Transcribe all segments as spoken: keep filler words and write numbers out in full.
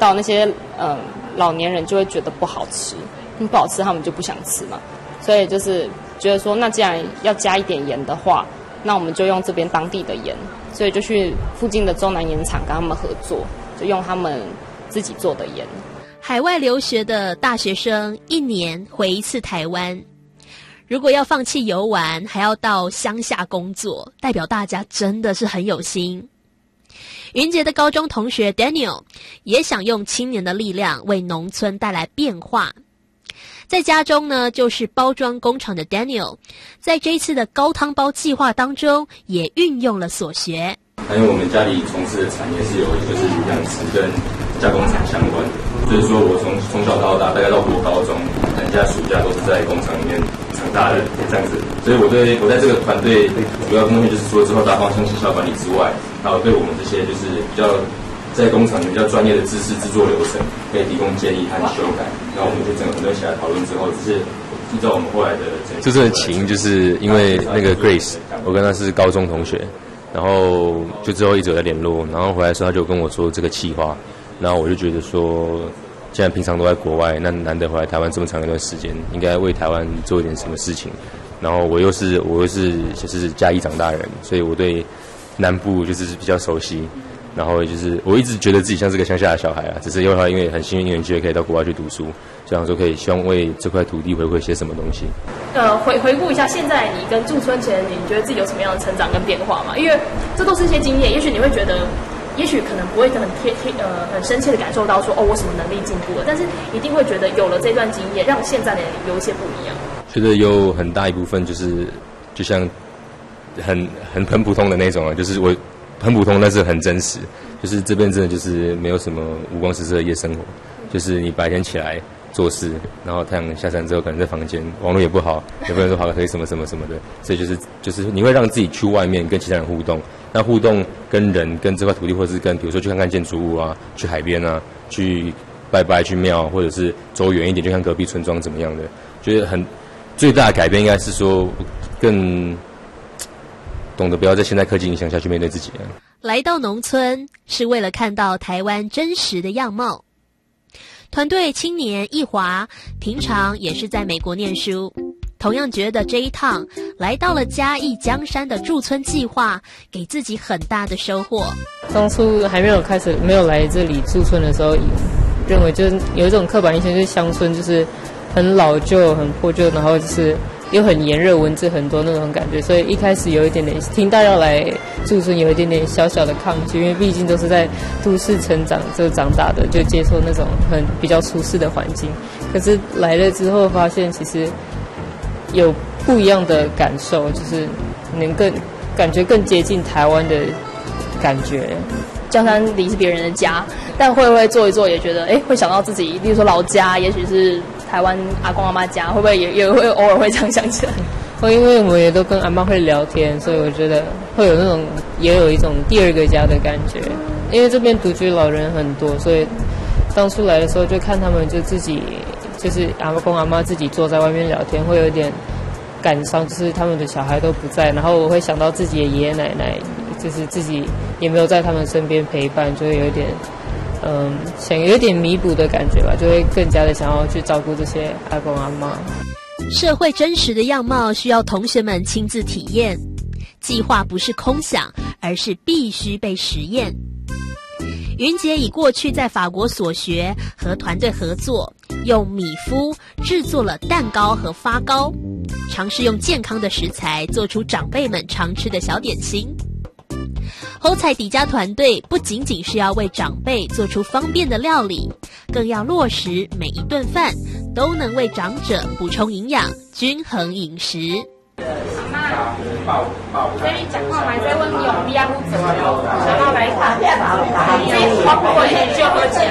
道那些嗯老年人就会觉得不好吃，不好吃他们就不想吃嘛，所以就是觉得说，那既然要加一点盐的话，那我们就用这边当地的盐，所以就去附近的中南盐厂跟他们合作，就用他们自己做的盐。 海外留学的大学生一年回一次台湾，如果要放弃游玩，还要到乡下工作，代表大家真的是很有心。云杰的高中同学 Daniel 也想用青年的力量为农村带来变化。在家中呢，就是包装工厂的 Daniel， 在这一次的高汤包计划当中，也运用了所学。 因为我们家里从事的产业是有一个是养殖跟加工厂相关的，所以说我从从小到大，大概到国高中，寒假暑假都是在工厂里面长大的这样子。所以我对我在这个团队主要贡献就是除了之后大方向行销管理之外，还有对我们这些就是比较在工厂比较专业的知识制作流程，可以提供建议和修改。然后我们就整个团队起来讨论之后，只是依照我们后来的这次的起因，就是因为那个 Grace， 我跟她是高中同学。然后就之后一直有在联络，然后回来的时候他就跟我说这个企划，然后我就觉得说，既然平常都在国外，那难得回来台湾这么长一段时间，应该为台湾做一点什么事情。然后我又是我又是就是嘉义长大人，所以我对南部就是比较熟悉。然后就是我一直觉得自己像是个乡下的小孩啊，只是因为因为很幸运有机会可以到国外去读书，这样说可以希望为这块土地回馈些什么东西。 呃，回回顾一下，现在你跟驻村前，你觉得自己有什么样的成长跟变化吗？因为这都是一些经验，也许你会觉得，也许可能不会很贴贴呃很深切的感受到说哦我什么能力进步了，但是一定会觉得有了这段经验，让现在的人有一些不一样。 觉得有很大一部分就是就像很很很普通的那种啊，就是我。很普通，但是很真实。就是这边真的就是没有什么五光十色的夜生活，就是你白天起来做事，然后太阳下山之后可能在房间，网络也不好，也不能说跑个腿什么什么什么的，所以就是就是你会让自己去外面跟其他人互动，那互动跟人跟这块土地，或者是跟比如说去看看建筑物啊，去海边啊，去拜拜去庙，或者是走远一点，就看隔壁村庄怎么样的，觉得很最大的改变应该是说更。懂得不要在现代科技影响下去面对自己啊。 来到农村是为了看到台湾真实的样貌。团队青年一华平常也是在美国念书，同样觉得这一趟来到了嘉义江山的驻村计划，给自己很大的收获。 当初还没有开始没有来这里驻村的时候，认为就是有一种刻板印象，就是乡村就是很老旧、很破旧，然后就是又很炎热，蚊子很多那种感觉，所以一开始有一点点听到要来驻村，有一点点小小的抗拒，因为毕竟都是在都市成长就长大的，就接受那种很比较舒适的环境。可是来了之后，发现其实有不一样的感受，就是能更感觉更接近台湾的感觉。 江山离是别人的家，但会不会做一做也觉得，哎，会想到自己，例如说老家，也许是台湾阿公阿妈家，会不会也也会偶尔会这样想起来？ 会，因为我们也都跟阿妈会聊天，所以我觉得会有那种也有一种第二个家的感觉。因为这边独居老人很多，所以当初来的时候就看他们就自己就是阿公阿妈自己坐在外面聊天，会有点感伤，就是他们的小孩都不在，然后我会想到自己的爷爷奶奶，就是自己也没有在他们身边陪伴，就会有一点嗯，想有一点弥补的感觉吧，就会更加的想要去照顾这些阿公阿嬷。 社会真实的样貌需要同学们亲自体验，计划不是空想，而是必须被实验。云杰以过去在法国所学，和团队合作，用米麸制作了蛋糕和发糕，尝试用健康的食材做出长辈们常吃的小点心。侯彩迪家团队不仅仅是要为长辈做出方便的料理，更要落实每一顿饭都能为长者补充营养，均衡饮食。 阿媽，所以你講話咪在問用邊啊做咯，阿媽來看，這包括你就好似，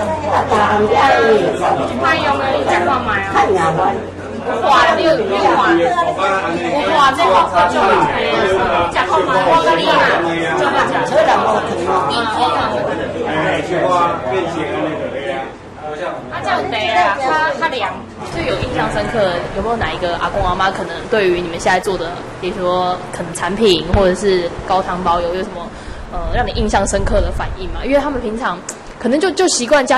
快用了你講話咪啊，話你你話，我話這個個就係講話咪我個你啊，就係講出嚟我聽咯，你聽啊，就話變成那個的呀。啊，這樣對啊，他他涼。 最有印象深刻，有没有哪一个阿公阿妈可能对于你们现在做的，比如说可能产品或者是高汤包有有什么呃让你印象深刻的反应嘛？因为他们平常可能就就习惯家